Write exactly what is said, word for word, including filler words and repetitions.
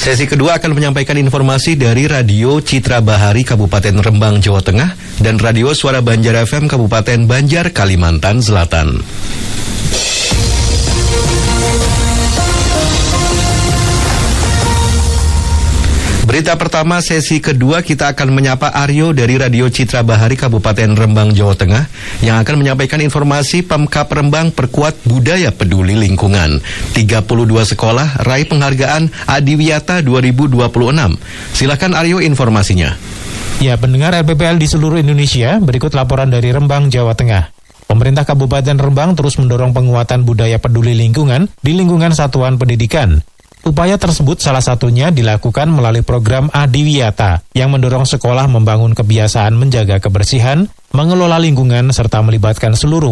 Sesi kedua akan menyampaikan informasi dari Radio Citra Bahari Kabupaten Rembang, Jawa Tengah dan Radio Suara Banjar F M Kabupaten Banjar, Kalimantan Selatan. Berita pertama sesi kedua kita akan menyapa Aryo dari Radio Citra Bahari Kabupaten Rembang, Jawa Tengah yang akan menyampaikan informasi Pemkab Rembang perkuat budaya peduli lingkungan. tiga puluh dua sekolah raih penghargaan Adiwiyata dua ribu dua puluh enam. Silakan Aryo informasinya. Ya, pendengar R P P L di seluruh Indonesia, berikut laporan dari Rembang, Jawa Tengah. Pemerintah Kabupaten Rembang terus mendorong penguatan budaya peduli lingkungan di lingkungan satuan pendidikan. Upaya tersebut salah satunya dilakukan melalui program Adiwiyata yang mendorong sekolah membangun kebiasaan menjaga kebersihan, mengelola lingkungan, serta melibatkan seluruh